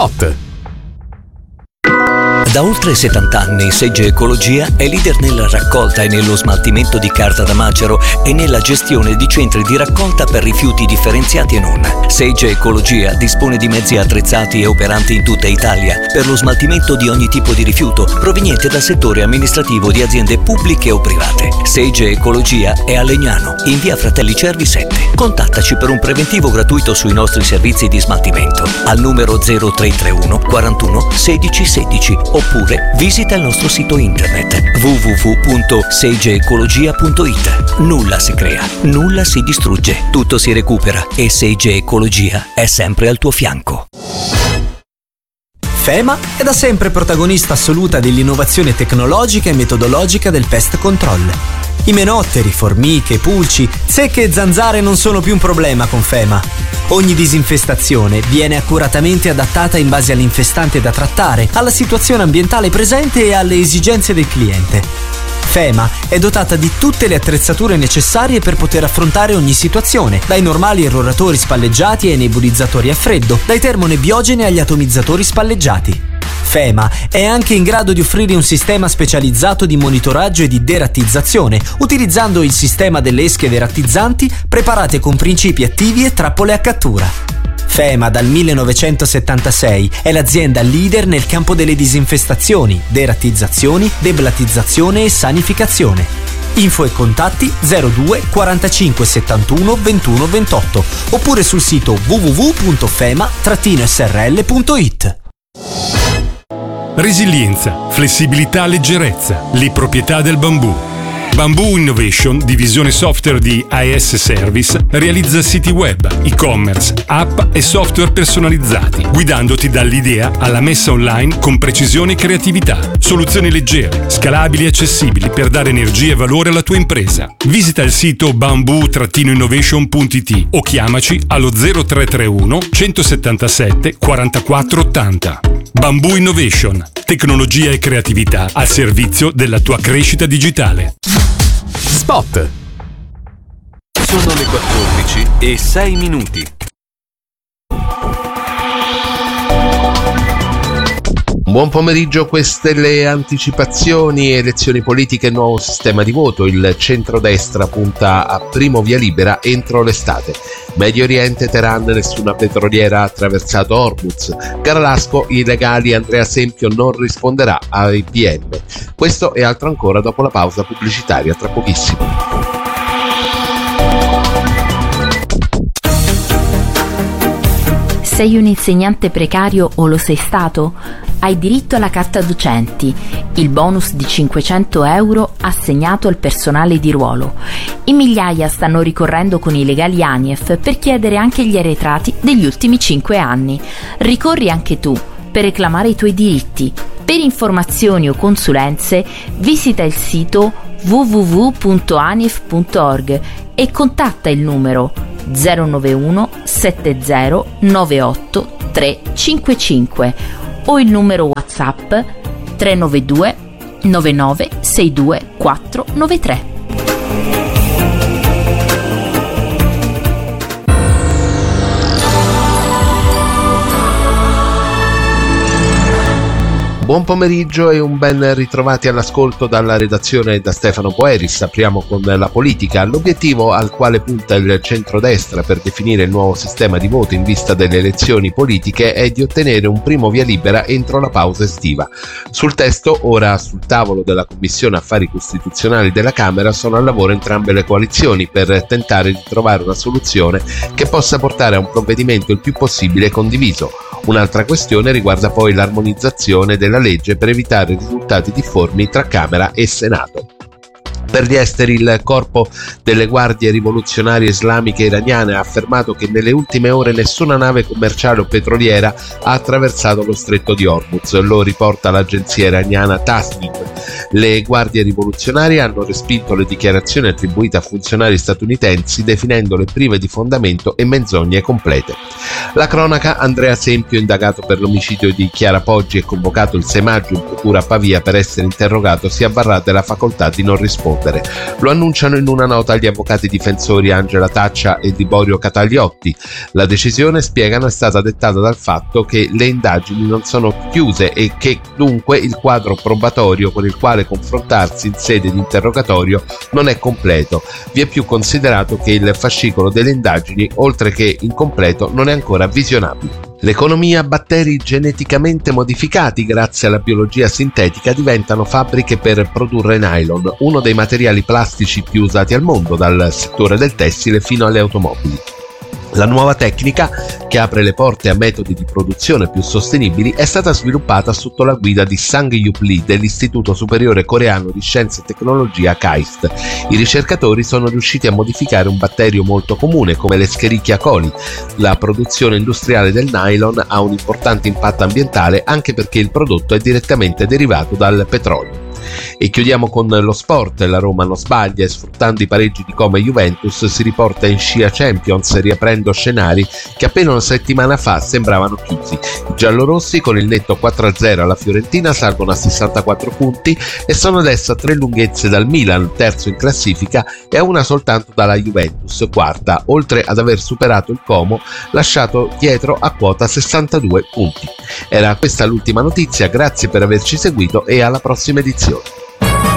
Spot. Da oltre 70 anni Segge Ecologia è leader nella raccolta e nello smaltimento di carta da macero e nella gestione di centri di raccolta per rifiuti differenziati e non. Segge Ecologia dispone di mezzi attrezzati e operanti in tutta Italia per lo smaltimento di ogni tipo di rifiuto proveniente dal settore amministrativo di aziende pubbliche o private. Segge Ecologia è a Legnano, in via Fratelli Cervi 7. Contattaci per un preventivo gratuito sui nostri servizi di smaltimento al numero 0331 41 16 16 oppure visita il nostro sito internet www.seigeecologia.it. Nulla si crea, nulla si distrugge, tutto si recupera e Segge Ecologia è sempre al tuo fianco. FEMA è da sempre protagonista assoluta dell'innovazione tecnologica e metodologica del pest control. Imenotteri, formiche, pulci, zecche e zanzare non sono più un problema con FEMA. Ogni disinfestazione viene accuratamente adattata in base all'infestante da trattare, alla situazione ambientale presente e alle esigenze del cliente. FEMA è dotata di tutte le attrezzature necessarie per poter affrontare ogni situazione, dai normali erroratori spalleggiati ai nebulizzatori a freddo, dai termonebbiogeni agli atomizzatori spalleggiati. FEMA è anche in grado di offrire un sistema specializzato di monitoraggio e di derattizzazione, utilizzando il sistema delle esche derattizzanti preparate con principi attivi e trappole a cattura. FEMA dal 1976 è l'azienda leader nel campo delle disinfestazioni, derattizzazioni, deblattizzazione e sanificazione. Info e contatti 02 45 71 21 28 oppure sul sito www.fema-srl.it. Resilienza, flessibilità, leggerezza, le proprietà del bambù. Bamboo Innovation, divisione software di AS Service, realizza siti web, e-commerce, app e software personalizzati, guidandoti dall'idea alla messa online con precisione e creatività. Soluzioni leggere, scalabili e accessibili per dare energia e valore alla tua impresa. Visita il sito bamboo-innovation.it o chiamaci allo 0331 177 44 80. Bamboo Innovation, tecnologia e creatività al servizio della tua crescita digitale. Spot. Sono le 14:06. Buon pomeriggio, queste le anticipazioni, elezioni politiche e nuovo sistema di voto. Il centrodestra punta a primo via libera entro l'estate. Medio Oriente, Teheran, nessuna petroliera ha attraversato Hormuz. Carrasco, i legali, Andrea Sempio non risponderà ai PM. Questo e altro ancora dopo la pausa pubblicitaria, tra pochissimo. Sei un insegnante precario o lo sei stato? Hai diritto alla carta docenti, il bonus di 500 euro assegnato al personale di ruolo. In migliaia stanno ricorrendo con i legali ANIEF per chiedere anche gli arretrati degli ultimi 5 anni. Ricorri anche tu per reclamare i tuoi diritti. Per informazioni o consulenze visita il sito www.anief.org e contatta il numero 091 70 98 355 o il numero WhatsApp 392 99 62 493. Buon pomeriggio e un ben ritrovati all'ascolto dalla redazione da Stefano Boeris. Apriamo con la politica. L'obiettivo al quale punta il centrodestra per definire il nuovo sistema di voto in vista delle elezioni politiche è di ottenere un primo via libera entro la pausa estiva. Sul testo, ora sul tavolo della Commissione Affari Costituzionali della Camera, sono al lavoro entrambe le coalizioni per tentare di trovare una soluzione che possa portare a un provvedimento il più possibile condiviso. Un'altra questione riguarda poi l'armonizzazione della legge per evitare risultati difformi tra Camera e Senato. Per gli esteri, il corpo delle guardie rivoluzionarie islamiche iraniane ha affermato che nelle ultime ore nessuna nave commerciale o petroliera ha attraversato lo stretto di Hormuz. Lo riporta l'agenzia iraniana Tasnim. Le guardie rivoluzionarie hanno respinto le dichiarazioni attribuite a funzionari statunitensi, definendole prive di fondamento e menzogne complete. La cronaca: Andrea Sempio, indagato per l'omicidio di Chiara Poggi e convocato il 6 maggio in procura a Pavia per essere interrogato, si avvarrà della facoltà di non rispondere. perdere. Lo annunciano in una nota gli avvocati difensori Angela Taccia e Liborio Cataliotti. La decisione, spiegano, è stata dettata dal fatto che le indagini non sono chiuse e che dunque il quadro probatorio con il quale confrontarsi in sede di interrogatorio non è completo. Vi è più considerato che il fascicolo delle indagini, oltre che incompleto, non è ancora visionabile. L'economia, batteri geneticamente modificati grazie alla biologia sintetica diventano fabbriche per produrre nylon, uno dei materiali plastici più usati al mondo, dal settore del tessile fino alle automobili. La nuova tecnica, che apre le porte a metodi di produzione più sostenibili, è stata sviluppata sotto la guida di Sang-Yup Lee dell'Istituto Superiore Coreano di Scienze e Tecnologia KAIST. I ricercatori sono riusciti a modificare un batterio molto comune come l'Escherichia coli. La produzione industriale del nylon ha un importante impatto ambientale anche perché il prodotto è direttamente derivato dal petrolio. E chiudiamo con lo sport. La Roma non sbaglia e, sfruttando i pareggi di Como e Juventus, si riporta in Scia Champions, riaprendo scenari che appena una settimana fa sembravano chiusi. I giallorossi, con il netto 4-0 alla Fiorentina, salgono a 64 punti e sono adesso a 3 lunghezze dal Milan, terzo in classifica, e a una soltanto dalla Juventus, quarta, oltre ad aver superato il Como, lasciato dietro a quota 62 punti. Era questa l'ultima notizia, grazie per averci seguito e alla prossima edizione.